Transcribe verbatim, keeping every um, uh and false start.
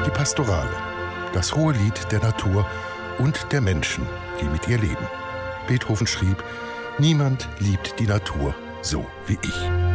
Die Pastorale, das hohe Lied der Natur und der Menschen, die mit ihr leben. Beethoven schrieb: Niemand liebt die Natur so wie ich.